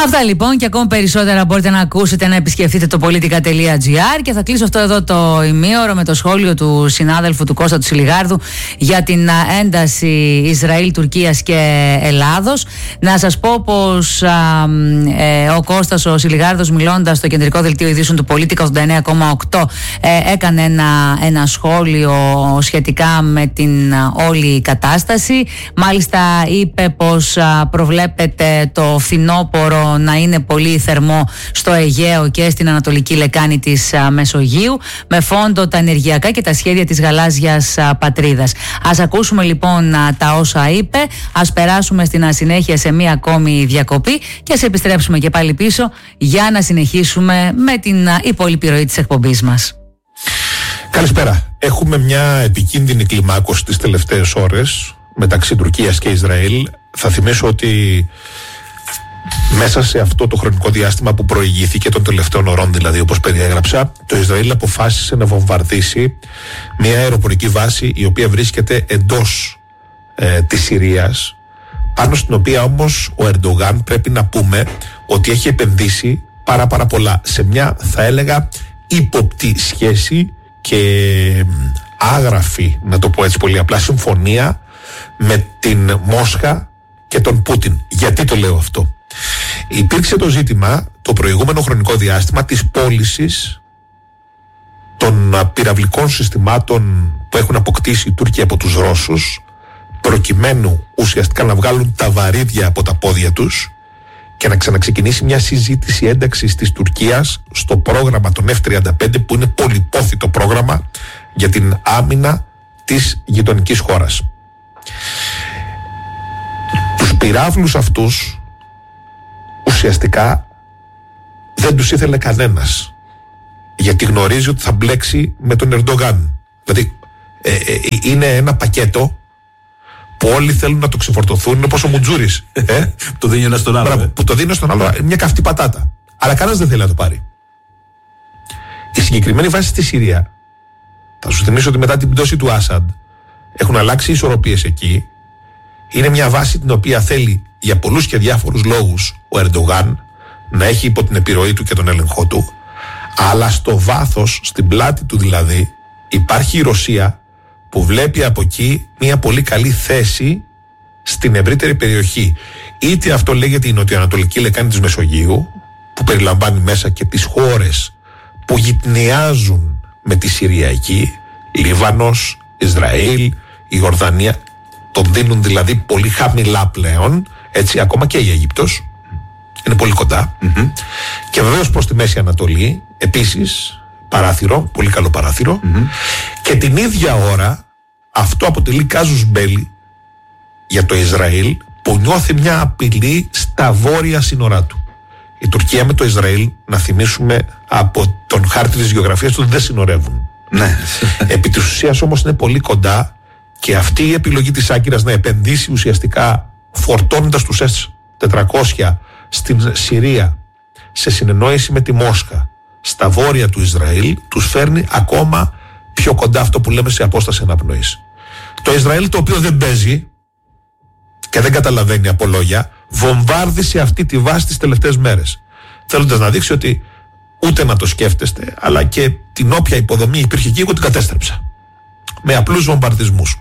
Αυτά λοιπόν και ακόμη περισσότερα μπορείτε να ακούσετε, να επισκεφτείτε το politica.gr. Και θα κλείσω αυτό εδώ το ημίωρο με το σχόλιο του συνάδελφου του Κώστα του Σιλιγάρδου για την ένταση Ισραήλ, Τουρκίας και Ελλάδος. Να σας πω πως ο Κώστας ο Σιλιγάρδος, μιλώντας στο κεντρικό δελτίο ειδήσεων του Πολίτικα 89,8, έκανε ένα σχόλιο σχετικά με την όλη κατάσταση. Μάλιστα είπε πως προβλέπεται το φθινόπωρο να είναι πολύ θερμό στο Αιγαίο και στην Ανατολική Λεκάνη της Μεσογείου, με φόντο τα ενεργειακά και τα σχέδια της γαλάζιας πατρίδας. Ας ακούσουμε λοιπόν τα όσα είπε, ας περάσουμε στην συνέχεια σε μία ακόμη διακοπή και ας επιστρέψουμε και πάλι πίσω για να συνεχίσουμε με την υπόλοιπη ροή της εκπομπής μας. Καλησπέρα. Έχουμε μια επικίνδυνη κλιμάκωση τις τελευταίες ώρες μεταξύ Τουρκίας και Ισραήλ. Θα θυμίσω ότι μέσα σε αυτό το χρονικό διάστημα που προηγήθηκε των τελευταίων ωρών, δηλαδή όπως περιέγραψα, το Ισραήλ αποφάσισε να βομβαρδίσει μια αεροπορική βάση η οποία βρίσκεται εντός της Συρίας, πάνω στην οποία όμως ο Ερντογάν, πρέπει να πούμε ότι έχει επενδύσει πάρα πολλά σε μια, θα έλεγα, ύποπτη σχέση και άγραφη, να το πω έτσι πολύ απλά, συμφωνία με την Μόσχα και τον Πούτιν. Γιατί το λέω αυτό? Υπήρξε το ζήτημα το προηγούμενο χρονικό διάστημα της πώλησης των πυραυλικών συστημάτων που έχουν αποκτήσει οι Τούρκοι από τους Ρώσους, προκειμένου ουσιαστικά να βγάλουν τα βαρύδια από τα πόδια τους και να ξαναξεκινήσει μια συζήτηση ένταξης της Τουρκίας στο πρόγραμμα των F-35, που είναι πολυπόθητο πρόγραμμα για την άμυνα της γειτονικής χώρας. Τους πυράβλους αυτούς ουσιαστικά δεν τους ήθελε κανένας, γιατί γνωρίζει ότι θα μπλέξει με τον Ερντογάν. Δηλαδή είναι ένα πακέτο που όλοι θέλουν να το ξεφορτωθούν. Είναι όπως ο Μουτζούρης το δίνει ένα στον άλλο. Που το δίνει στον άλλο μια καυτή πατάτα. Αλλά κανένας δεν θέλει να το πάρει. Η συγκεκριμένη βάση στη Συρία, θα σου θυμίσω ότι μετά την πτώση του Άσαντ έχουν αλλάξει οι ισορροπίες εκεί. Είναι μια βάση την οποία θέλει για πολλούς και διάφορους λόγους ο Ερντογάν να έχει υπό την επιρροή του και τον έλεγχό του, αλλά στο βάθος, στην πλάτη του δηλαδή, υπάρχει η Ρωσία, που βλέπει από εκεί μια πολύ καλή θέση στην ευρύτερη περιοχή. Είτε αυτό λέγεται η νοτιοανατολική λεκάνη της Μεσογείου, που περιλαμβάνει μέσα και τις χώρες που γυτνιάζουν με τη Συρία εκεί, Λίβανος, Ισραήλ, η Ιορδανία, τον δίνουν δηλαδή πολύ χαμηλά πλέον, έτσι, ακόμα και η Αίγυπτος είναι πολύ κοντά. Και βεβαίως προς τη Μέση Ανατολή επίσης παράθυρο, πολύ καλό παράθυρο. Και την ίδια ώρα αυτό αποτελεί κάζους μπέλι για το Ισραήλ, που νιώθει μια απειλή στα βόρεια σύνορά του. Η Τουρκία με το Ισραήλ, να θυμίσουμε από τον χάρτη της γεωγραφίας του, δεν συνορεύουν. Ναι. Επί της ουσίας όμως είναι πολύ κοντά, και αυτή η επιλογή της Άγκυρας να επενδύσει ουσιαστικά φορτώνοντας τους S-400 στην Συρία σε συνεννόηση με τη Μόσχα στα βόρεια του Ισραήλ, τους φέρνει ακόμα πιο κοντά, αυτό που λέμε, σε απόσταση αναπνοής. Το Ισραήλ, το οποίο δεν παίζει και δεν καταλαβαίνει από λόγια, βομβάρδισε αυτή τη βάση τις τελευταίες μέρες, θέλοντας να δείξει ότι ούτε να το σκέφτεστε, αλλά και την όποια υποδομή υπήρχε εκεί, εγώ την κατέστρεψα με απλούς βομβαρδισμούς.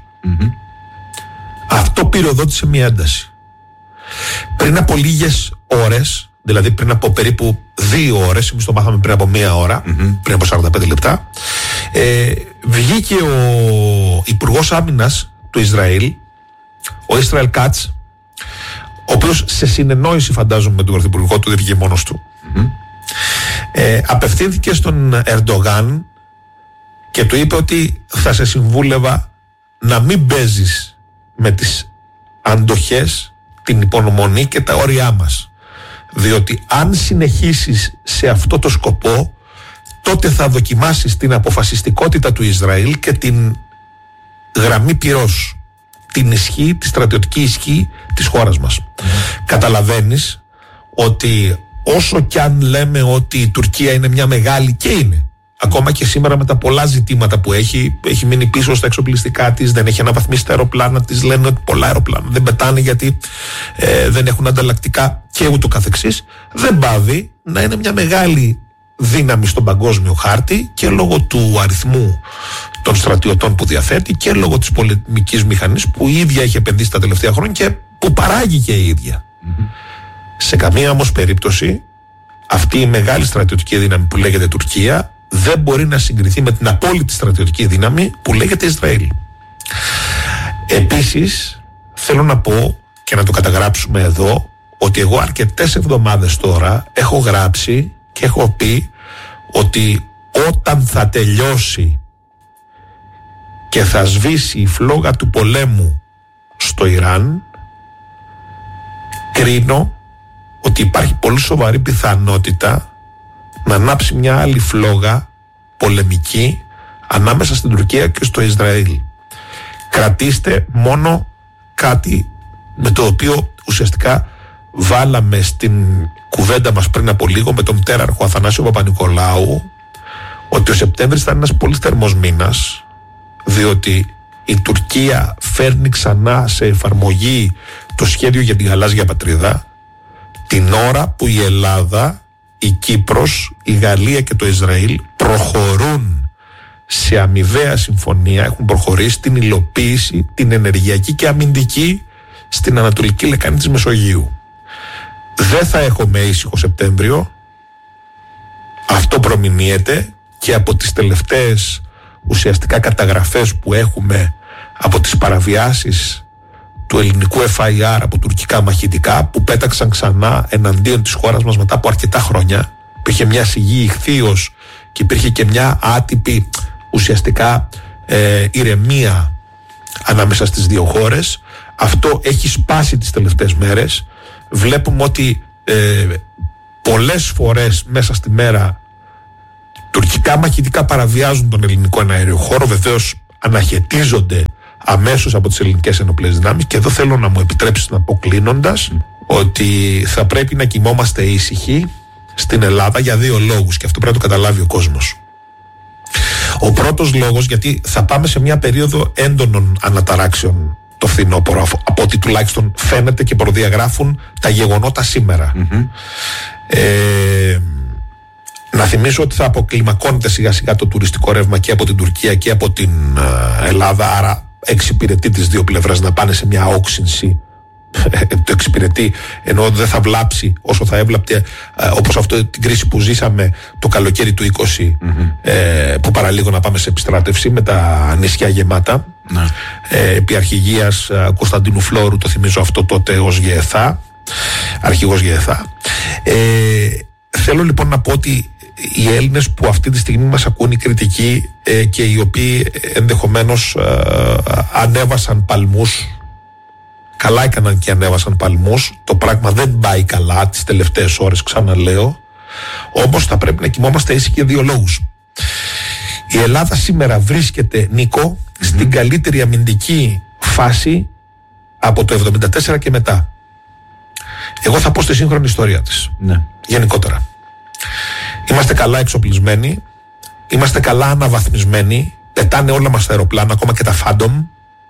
Αυτό πυροδότησε μια ένταση. Πριν από λίγες ώρες, δηλαδή πριν από περίπου 2 ώρες, εμείς το μάθαμε πριν από 1 ώρα, πριν από 45 λεπτά, βγήκε ο Υπουργός Άμυνας του Ισραήλ, ο Ισραήλ Κάτς, ο οποίος σε συνεννόηση, φαντάζομαι, με τον Πρωθυπουργό του, δεν βγήκε μόνος του, απευθύνθηκε στον Ερντογάν και του είπε ότι θα σε συμβούλευα να μην παίζεις με τις αντοχές, την υπομονή και τα όρια μας, διότι αν συνεχίσεις σε αυτό το σκοπό, τότε θα δοκιμάσεις την αποφασιστικότητα του Ισραήλ και την γραμμή πυρός, την ισχύ, τη στρατιωτική ισχύ της χώρας μας. Καταλαβαίνεις ότι όσο κι αν λέμε ότι η Τουρκία είναι μια μεγάλη, και είναι Ακόμα και σήμερα με τα πολλά ζητήματα που έχει μείνει πίσω στα εξοπλιστικά της, δεν έχει αναβαθμίσει τα αεροπλάνα της. Λένε ότι πολλά αεροπλάνα δεν πετάνε γιατί δεν έχουν ανταλλακτικά και ούτω καθεξής. Δεν πάβει να είναι μια μεγάλη δύναμη στον παγκόσμιο χάρτη και λόγω του αριθμού των στρατιωτών που διαθέτει και λόγω της πολεμικής μηχανής που η ίδια έχει επενδύσει τα τελευταία χρόνια και που παράγει και η ίδια. Σε καμία όμως περίπτωση αυτή η μεγάλη στρατιωτική δύναμη που λέγεται Τουρκία δεν μπορεί να συγκριθεί με την απόλυτη στρατιωτική δύναμη που λέγεται Ισραήλ. Επίσης θέλω να πω και να το καταγράψουμε εδώ ότι εγώ αρκετές εβδομάδες τώρα έχω γράψει και έχω πει ότι όταν θα τελειώσει και θα σβήσει η φλόγα του πολέμου στο Ιράν, κρίνω ότι υπάρχει πολύ σοβαρή πιθανότητα να ανάψει μια άλλη φλόγα πολεμική ανάμεσα στην Τουρκία και στο Ισραήλ. Κρατήστε μόνο κάτι με το οποίο ουσιαστικά βάλαμε στην κουβέντα μας πριν από λίγο με τον μητέραρχο Αθανάσιο Παπα-Νικολάου, ότι ο Σεπτέμβρης θα είναι ένας πολύ θερμός μήνας, διότι η Τουρκία φέρνει ξανά σε εφαρμογή το σχέδιο για την γαλάζια πατρίδα την ώρα που η Ελλάδα, η Κύπρος, η Γαλλία και το Ισραήλ προχωρούν σε αμοιβαία συμφωνία, έχουν προχωρήσει στην υλοποίηση, την ενεργειακή και αμυντική στην Ανατολική Λεκάνη της Μεσογείου. Δεν θα έχουμε ήσυχο Σεπτέμβριο, αυτό προμηνύεται και από τις τελευταίες ουσιαστικά καταγραφές που έχουμε από τις παραβιάσεις του ελληνικού FIR από τουρκικά μαχητικά που πέταξαν ξανά εναντίον της χώρας μας μετά από αρκετά χρόνια. Υπήρχε μια σιγή ηχθείως και υπήρχε και μια άτυπη ουσιαστικά ηρεμία ανάμεσα στις δύο χώρες. Αυτό έχει σπάσει τις τελευταίες μέρες. Βλέπουμε ότι πολλές φορές μέσα στη μέρα τουρκικά μαχητικά παραβιάζουν τον ελληνικό εναέριο χώρο, βεβαίως αναχαιτίζονται αμέσως από τις ελληνικές ενοπλές δυνάμεις, και εδώ θέλω να μου επιτρέψεις να πω κλείνοντας ότι θα πρέπει να κοιμόμαστε ήσυχοι στην Ελλάδα για δύο λόγους, και αυτό πρέπει να το καταλάβει ο κόσμος. Ο πρώτος λόγος, γιατί θα πάμε σε μια περίοδο έντονων αναταράξεων το φθινόπωρο, από ό,τι τουλάχιστον φαίνεται και προδιαγράφουν τα γεγονότα σήμερα. Να θυμίσω ότι θα αποκλιμακώνεται σιγά σιγά το τουριστικό ρεύμα και από την Τουρκία και από την Ελλάδα, άρα εξυπηρετεί τις δύο πλευρές να πάνε σε μια όξυνση. Το εξυπηρετεί, ενώ δεν θα βλάψει όσο θα έβλαπτε, όπως αυτό την κρίση που ζήσαμε το καλοκαίρι του 20, που παραλίγο να πάμε σε επιστράτευση με τα νησιά γεμάτα, επί αρχηγίας Κωνσταντίνου Φλόρου, το θυμίζω αυτό τότε ως ΓΕΘΑ, αρχηγός ΓΕΘΑ. Θέλω λοιπόν να πω ότι οι Έλληνες που αυτή τη στιγμή μας ακούν, οι κριτικοί και οι οποίοι ενδεχομένως ανέβασαν παλμούς, καλά έκαναν και ανέβασαν παλμούς, το πράγμα δεν πάει καλά τις τελευταίες ώρες, ξαναλέω, όμως θα πρέπει να κοιμόμαστε ήσυχοι για δύο λόγους. Η Ελλάδα σήμερα βρίσκεται, Νίκο, στην καλύτερη αμυντική φάση από το 1974 και μετά. Εγώ θα πω στη σύγχρονη ιστορία της. Γενικότερα. Είμαστε καλά εξοπλισμένοι, είμαστε καλά αναβαθμισμένοι, πετάνε όλα μας τα αεροπλάνα, ακόμα και τα Phantom.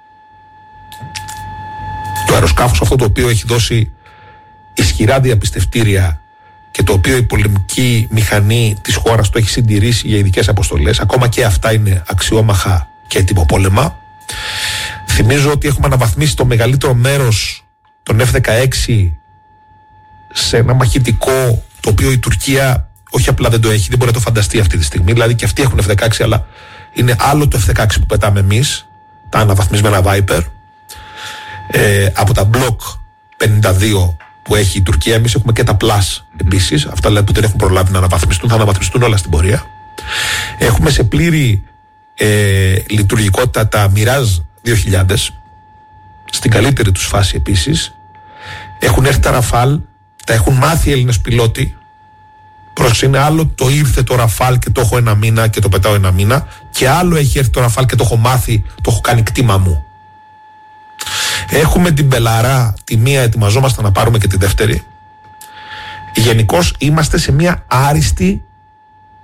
Το αεροσκάφος αυτό το οποίο έχει δώσει ισχυρά διαπιστευτήρια και το οποίο η πολεμική μηχανή της χώρας το έχει συντηρήσει για ειδικές αποστολές, ακόμα και αυτά είναι αξιόμαχα και έτοιμο πόλεμα. Θυμίζω ότι έχουμε αναβαθμίσει το μεγαλύτερο μέρος των F-16 σε ένα μαχητικό το οποίο η Τουρκία όχι απλά δεν το έχει, δεν μπορεί να το φανταστεί αυτή τη στιγμή. Δηλαδή και αυτοί έχουν F-16, αλλά είναι άλλο το F-16 που πετάμε εμείς, τα αναβαθμισμένα Viper, από τα Block 52 που έχει η Τουρκία. Εμείς έχουμε και τα Plus επίσης, αυτά δηλαδή που δεν έχουν προλάβει να αναβαθμιστούν, θα αναβαθμιστούν όλα στην πορεία. Έχουμε σε πλήρη λειτουργικότητα τα Mirage 2000, στην καλύτερη τους φάση επίσης. Έχουν έρθει τα Rafale, τα έχουν μάθει οι Έλληνες πιλότοι. Πρόσεξε, είναι άλλο το ήρθε το Rafale και το έχω ένα μήνα και το πετάω ένα μήνα, και άλλο έχει έρθει το Rafale και το έχω μάθει, το έχω κάνει κτήμα μου. Έχουμε την Μπελαρά, τη μία ετοιμαζόμαστε να πάρουμε και τη δεύτερη. Γενικώς είμαστε σε μια άριστη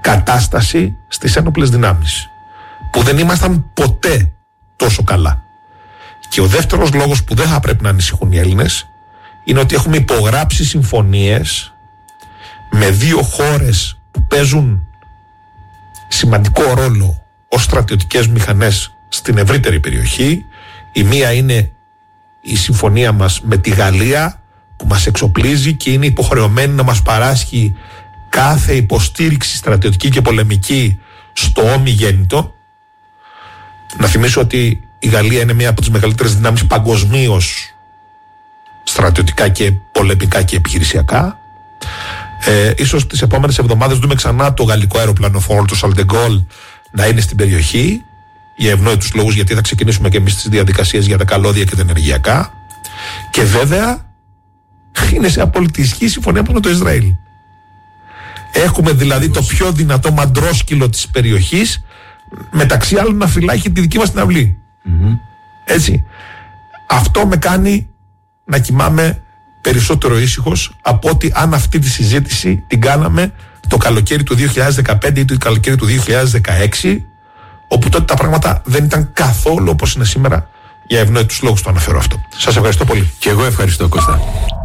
κατάσταση στις ένοπλες δυνάμεις, που δεν ήμασταν ποτέ τόσο καλά. Και ο δεύτερος λόγος που δεν θα πρέπει να ανησυχούν οι Έλληνες είναι ότι έχουμε υπογράψει συμφωνίες με δύο χώρες που παίζουν σημαντικό ρόλο ως στρατιωτικές μηχανές στην ευρύτερη περιοχή. Η μία είναι η συμφωνία μας με τη Γαλλία, που μας εξοπλίζει και είναι υποχρεωμένη να μας παράσχει κάθε υποστήριξη στρατιωτική και πολεμική στο ομιγέννητο. Να θυμίσω ότι η Γαλλία είναι μία από τις μεγαλύτερες δυνάμεις παγκοσμίως, στρατιωτικά και πολεμικά και επιχειρησιακά. Ίσως τις επόμενες εβδομάδες δούμε ξανά το γαλλικό αεροπλανοφόρο, το Charles de Gaulle, να είναι στην περιοχή, για ευνόητους λόγους, γιατί θα ξεκινήσουμε και εμείς τις διαδικασίες για τα καλώδια και τα ενεργειακά. Και βέβαια είναι σε απόλυτη ισχύ η συμφωνία με το Ισραήλ. Έχουμε δηλαδή το πιο δυνατό μαντρόσκυλο της περιοχής, μεταξύ άλλων να φυλάει τη δική μας την αυλή. Έτσι. Αυτό με κάνει να κοιμάμαι περισσότερο ήσυχος από ότι αν αυτή τη συζήτηση την κάναμε το καλοκαίρι του 2015 ή το καλοκαίρι του 2016, όπου τότε τα πράγματα δεν ήταν καθόλου όπως είναι σήμερα. Για ευνόητους λόγους το αναφέρω αυτό. Σας ευχαριστώ πολύ. Και εγώ ευχαριστώ, Κώστα.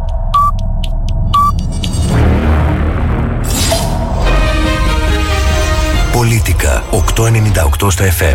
Πολίτικα 898 στο FM.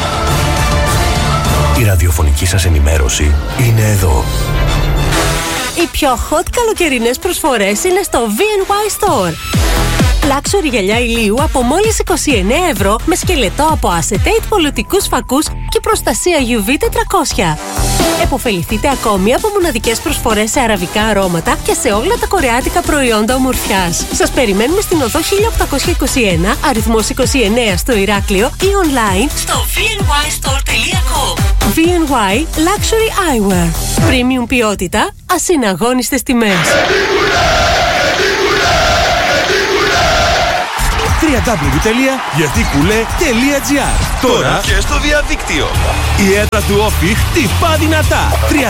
Η ραδιοφωνική σας ενημέρωση είναι εδώ. Οι πιο hot καλοκαιρινές προσφορές είναι στο V&Y Store. Luxury γυαλιά ηλίου από μόλις 29 ευρώ με σκελετό από acetate πολιτικούς φακούς και προστασία UV 400. Εποφεληθείτε ακόμη από μοναδικές προσφορές σε αραβικά αρώματα και σε όλα τα κορεάτικα προϊόντα ομορφιάς. Σας περιμένουμε στην οδό 1821, αριθμός 29 στο Ηράκλειο ή online στο vnystore.com. V&Y Luxury Eyewear. Premium ποιότητα, ασυναγώνιστες τιμές. www.yertikule.gr. Τώρα και στο διαδίκτυο. Η έδρα του Όφι χτυπά δυνατά.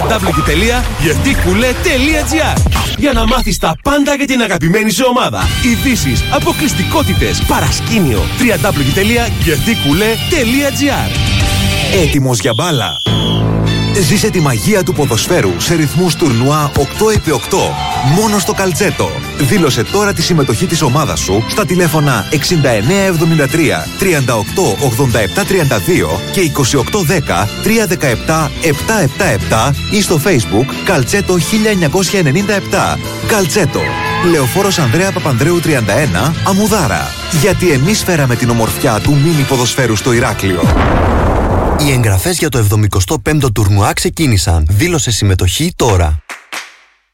www.yertikule.gr. Για να μάθεις τα πάντα για την αγαπημένη σου ομάδα. Ειδήσεις, αποκλειστικότητες, παρασκήνιο. www.yertikule.gr. Έτοιμος για μπάλα? Ζήσε τη μαγεία του ποδοσφαίρου σε ρυθμούς τουρνουά 8x8. Μόνο στο Καλτσέτο. Δήλωσε τώρα τη συμμετοχή της ομάδας σου στα τηλέφωνα 6973 38 87 32 και 2810 317 777 ή στο Facebook Καλτσέτο 1997. Καλτσέτο. Λεωφόρος Ανδρέα Παπανδρέου 31, Αμμουδάρα. Γιατί εμείς φέραμε την ομορφιά του μίνι ποδοσφαίρου στο Ηράκλειο. Οι εγγραφές για το 75ο τουρνουά ξεκίνησαν. Δήλωσε συμμετοχή τώρα.